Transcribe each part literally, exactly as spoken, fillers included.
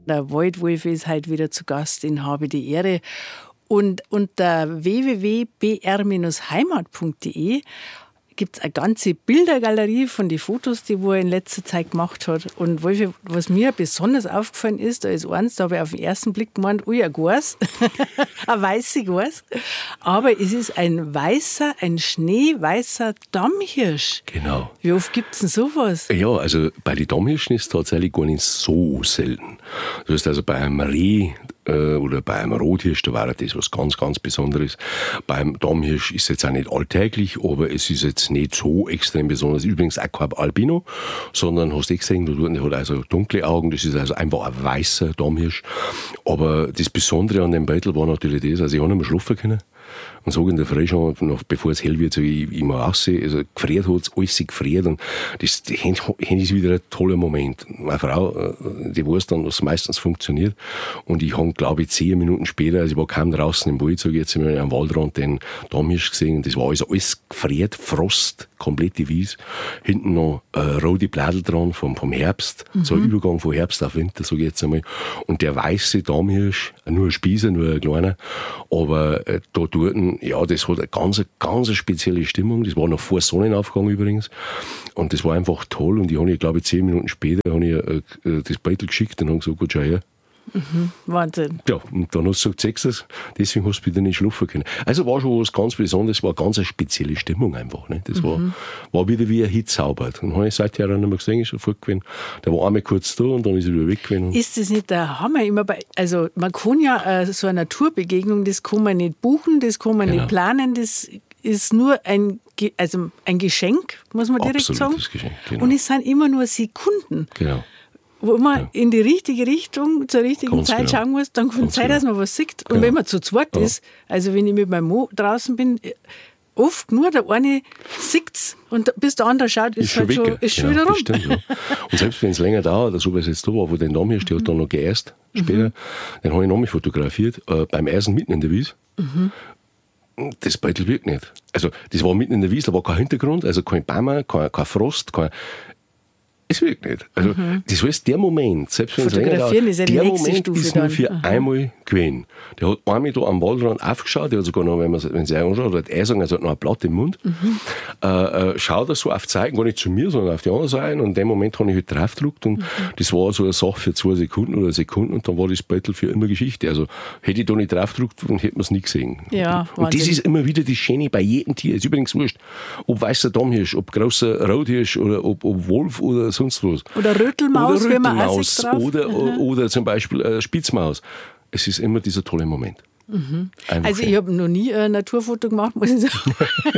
Der Waldwolf ist heute wieder zu Gast in Habe die Ehre. Und unter w w w punkt b r heimat punkt d e gibt es eine ganze Bildergalerie von den Fotos, die wo er in letzter Zeit gemacht hat. Und Wolfi, was mir besonders aufgefallen ist, da ist eins, da habe ich auf den ersten Blick gemeint, ui, ein Gors, ein weißer Gors. Aber es ist ein weißer, ein schneeweißer Dammhirsch. Genau. Wie oft gibt es denn sowas? Ja, also bei den Dammhirschen ist es tatsächlich gar nicht so selten. Das heißt also bei einem Reh oder bei einem Rothirsch, da war das was ganz, ganz Besonderes. Beim Dammhirsch ist es jetzt auch nicht alltäglich, aber es ist jetzt nicht so extrem besonders. Übrigens auch kein Albino, sondern hast du gesehen, der hat also dunkle Augen, das ist also einfach ein weißer Dammhirsch. Aber das Besondere an dem Beutel war natürlich das, also ich habe nicht mehr schlafen können. Und sage in der Früh schon, noch bevor es hell wird, sage ich, ich muss aussehen. Also gefriert hat es, alles gefriert. Und das, das ist wieder ein toller Moment. Meine Frau, die weiß dann, dass es meistens funktioniert. Und ich habe, glaube ich, zehn Minuten später, also ich war kaum draußen im Wald, sage ich jetzt, ich habe am Waldrand den Dammhirsch gesehen. Und das war also alles gefriert, Frost, komplette Wies. Hinten noch äh, rote Blätter dran vom, vom Herbst. Mhm. So ein Übergang von Herbst auf Winter, sage ich jetzt einmal. Und der weiße Dammhirsch, nur ein Spießer, nur ein kleiner, aber äh, da dort, ja, das hat eine ganz, ganz spezielle Stimmung. Das war noch vor Sonnenaufgang übrigens. Und das war einfach toll. Und ich habe, glaube ich, zehn Minuten später habe ich, äh, das Beutel geschickt und habe gesagt, gut, schau her. Mhm, Wahnsinn. Ja, und dann hast du gesagt, sechs es, deswegen hast du wieder nicht schlafen können. Also war schon was ganz Besonderes, war eine ganz eine spezielle Stimmung einfach. Ne? Das mhm. war, war wieder wie ein Hit zaubert. Und habe ich seither auch nicht mehr gesehen, ist schon fortgewesen. Der war einmal kurz da und dann ist er wieder weg gewesen. Ist das nicht der Hammer? Immer bei, also man kann ja äh, so eine Naturbegegnung, das kann man nicht buchen, das kann man genau. nicht planen, das ist nur ein, also ein Geschenk, muss man direkt Absolutes sagen. Geschenk, genau. Und es sind immer nur Sekunden. Genau. Wo man ja. in die richtige Richtung, zur richtigen Ganz Zeit genau. schauen muss, dann kann es sein, dass man was sieht. Und genau. wenn man zu zweit ja. ist, also wenn ich mit meinem Mann draußen bin, oft nur der eine sieht es und bis der andere schaut, ist, ist halt schon, schon, ist schon genau, wieder rum. Stimmt, ja. Und selbst wenn es länger dauert, so wie es jetzt da war, wo der Dammhirsch, der hat dann noch geerst später, mhm. den habe ich noch mal fotografiert, äh, beim Eisen mitten in der Wies. Mhm. Das Beutel wirkt nicht. Also das war mitten in der Wies, da war kein Hintergrund, also kein Baum, kein, kein Frost, kein... Es wirkt nicht. Also, mhm. das heißt, der Moment, selbst wenn es länger dauert, ist ja die der nächste Moment Stufe ist nur dann. für Aha. einmal gewesen. Der hat einmal da am Waldrand aufgeschaut, der hat sogar noch, wenn man wenn sich anschaut, hat er sagen, er hat noch ein Blatt im Mund, mhm. äh, äh, schaut er so auf Zeigen, gar nicht zu mir, sondern auf die andere Seite, und in dem Moment habe ich halt drauf gedrückt und mhm. das war so eine Sache für zwei Sekunden oder Sekunden und dann war das Beutel für immer Geschichte. Also hätte ich da nicht drauf gedrückt, dann hätte man es nie gesehen. Ja, und das ist immer wieder das Schöne bei jedem Tier. Ist übrigens wurscht, ob weißer Dammhirsch, ob großer Rothirsch oder ob, ob Wolf oder sonst was. Oder Rötelmaus, oder wenn man Rötelmaus drauf. oder, mhm. oder zum Beispiel äh, Spitzmaus. Es ist immer dieser tolle Moment. Mhm. Also ich habe noch nie ein Naturfoto gemacht, muss ich sagen.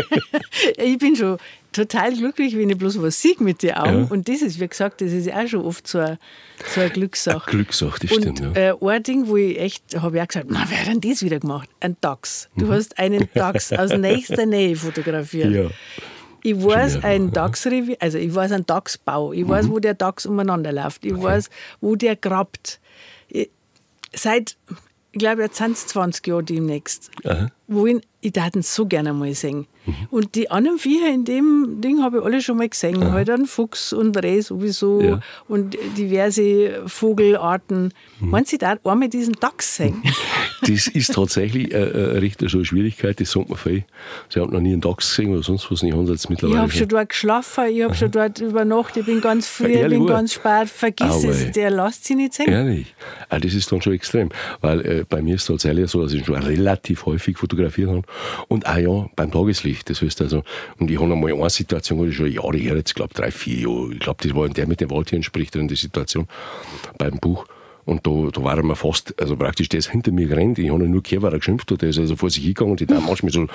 Ich bin schon total glücklich, wenn ich bloß was sehe mit den Augen. Ja. Und das ist, wie gesagt, das ist ja auch schon oft so eine, so eine Glückssache. Eine Glückssache, das und, stimmt. Ja. Äh, ein Ding, wo ich echt, habe ich auch gesagt, na, wer hat denn das wieder gemacht? Ein Dachs. Du mhm. hast einen Dachs aus nächster Nähe fotografiert. Ja. Ich weiß ein Dachsrevier, also ich weiß einen Dachsbau, ich weiß, mhm. wo der Dachs umeinander läuft, ich okay. weiß, wo der grabt. Ich, seit, ich glaube, jetzt sind es zwanzig Jahre demnächst, Aha. wo ich, ich darf ihn so gerne mal sehen. Mhm. Und die anderen Viecher in dem Ding habe ich alle schon mal gesehen. Aha. Halt einen Fuchs und Reh sowieso ja. und diverse Vogelarten. Mhm. Meinst du, da einmal diesen Dachs sehen? Das ist tatsächlich eine, eine richtig so eine Schwierigkeit, das sagt man viel. Sie haben noch nie einen Dachs gesehen oder sonst was, ich habe jetzt mittlerweile. Ich habe schon dort geschlafen, ich habe schon dort übernachtet, ich bin ganz früh, ich bin ganz spät. Vergiss Aber es, der lässt sich nicht sehen. Ehrlich? Also das ist dann schon extrem. Weil äh, bei mir ist es tatsächlich so, dass ich schon relativ häufig fotografiert habe. Und auch ja, beim Tageslicht. Das heißt also, und ich habe einmal eine Situation, wo ich schon Jahre her, jetzt glaube drei, vier Jahre, ich glaube, das war in der mit den Waldtieren spricht, in der Situation beim Buch. Und da, da war er mir fast, also praktisch, der ist hinter mir gerannt. Ich habe nur gehört, weil er geschimpft hat. Der ist also vor sich hingegangen und die Dame manchmal so,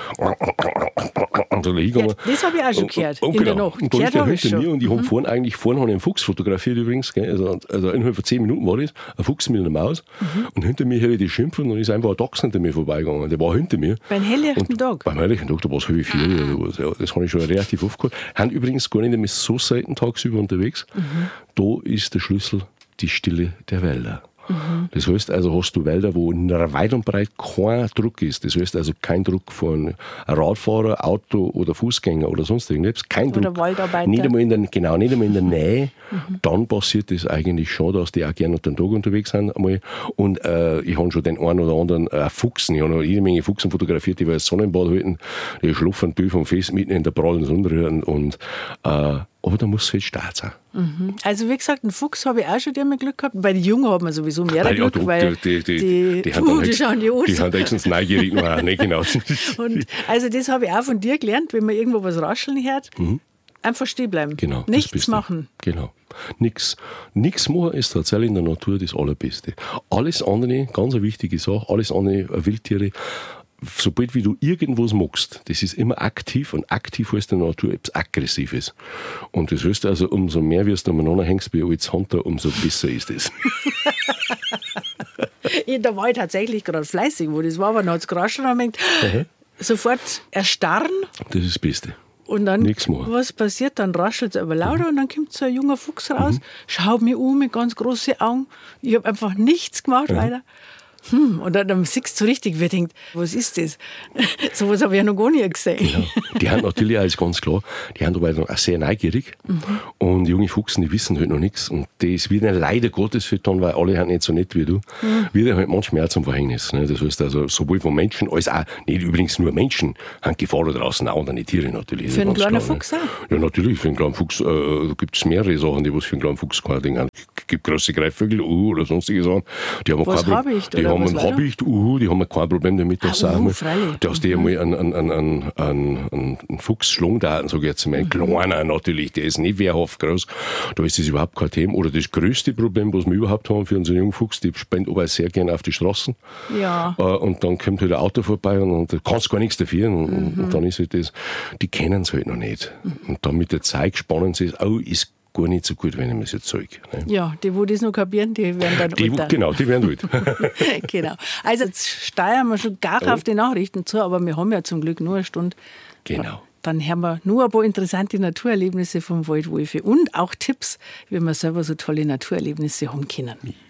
so hingegangen. Ja, das habe ich auch schon gehört, und, und in genau. der Nacht. Und da ist der hinter mir und ich mhm. habe vorhin eigentlich, vorhin habe ich einen Fuchs fotografiert übrigens, gell? Also, also innerhalb von zehn Minuten war das, ein Fuchs mit einer Maus. Mhm. Und hinter mir habe ich die schimpfen und dann ist einfach ein Dachs hinter mir vorbeigegangen. Der war hinter mir. Beim helllichten Tag? Beim helllichten Tag, da war es halb vier oder sowas. Ja, das habe ich schon relativ oft gehört. Haben übrigens gar nicht mehr so selten tagsüber unterwegs. Mhm. Da ist der Schlüssel die Stille der Wälder. Mhm. Das heißt also, hast du Wälder, wo weit und breit kein Druck ist. Das heißt also, kein Druck von Radfahrer, Auto oder Fußgänger oder sonst irgendwas. Kein oder Druck. Waldarbeiter. Nicht einmal in der, genau, nicht einmal in der Nähe. Mhm. Dann passiert das eigentlich schon, dass die auch gerne unter den Tag unterwegs sind. Einmal. Und äh, ich habe schon den einen oder anderen äh, Fuchsen, ich habe noch jede Menge Fuchsen fotografiert, die wir als Sonnenbad halten, die schlafen tief vom Fest mitten in der prallen Sonne. Und, äh, aber da muss es halt stark sein. Mhm. Also wie gesagt, einen Fuchs habe ich auch schon einmal Glück gehabt. Bei den Jungen hat man sowieso mehr Nein, Glück, ja, du, weil die, die, die, die, puh, die, die schauen die aus. Die haben höchstens neugierig noch nicht genau. Und also das habe ich auch von dir gelernt, wenn man irgendwo was rascheln hört, mhm. einfach stehen bleiben. Genau, nichts machen. Genau. Nichts Nichts machen ist tatsächlich in der Natur das Allerbeste. Alles andere, ganz eine wichtige Sache, alles andere Wildtiere, sobald wie du irgendwas magst, das ist immer aktiv und aktiv heißt in der Natur etwas Aggressives. Und das heißt also, umso mehr wirst du umeinander hängst wie als Hunter, umso besser ist es. Da war ich tatsächlich gerade fleißig, wo das war, aber dann hat es geraschelt und denkt, mhm. sofort erstarren. Das ist das Beste. Und dann, was passiert? Dann raschelt es aber lauter mhm. und dann kommt so ein junger Fuchs raus, mhm. schaut mich um mit ganz großen Augen. Ich habe einfach nichts gemacht mhm. weiter. Hm, und dann, dann siehst du richtig, wer denkt, was ist das? So was habe ich ja noch gar nicht gesehen. Genau. Die haben natürlich auch, ist ganz klar, die haben aber auch sehr neugierig. Mhm. Und junge Fuchsen, die wissen halt noch nichts. Und das wird ihnen leider Gottes für dann, weil alle haben nicht so nett wie du, mhm. wird halt manchmal auch zum Verhängnis. Ne? Das heißt also, sowohl von Menschen als auch, nicht übrigens nur Menschen, haben Gefahr da draußen, auch andere Tiere natürlich. Für einen kleinen klar, Fuchs ne? auch? Ja, natürlich, für einen kleinen Fuchs äh, gibt es mehrere Sachen, die was für einen kleinen Fuchs kein Ding haben. Es gibt große Greifvögel uh, oder sonstige Sachen. Die haben was kein habe ich? Die haben einen Habicht, uh, die haben kein Problem damit, dass ah, uh, uh, dass die einmal einen, einen, einen, einen, einen Fuchs schlagen da, sage ich jetzt mal, ein kleiner natürlich, der ist nicht wehrhaft groß, da ist das überhaupt kein Thema. Oder das größte Problem, was wir überhaupt haben für unseren jungen Fuchs, die spendet aber sehr gerne auf die Straßen. Ja. Und dann kommt halt ein Auto vorbei und, und da kannst gar nichts dafür. Und, mhm. und dann ist halt das, die kennen es halt noch nicht. Mhm. Und dann mit der Zeit spannen sie es, oh, ist gar nicht so gut, wenn ich mir das jetzt sage. Ne? Ja, die, die das noch kapieren, die werden dann die, alt. Genau, die werden alt. Genau. Also jetzt steuern wir schon gar oh. auf die Nachrichten zu, aber wir haben ja zum Glück nur eine Stunde. Genau. Dann haben wir nur ein paar interessante Naturerlebnisse vom Waldwolf und auch Tipps, wie man selber so tolle Naturerlebnisse haben können.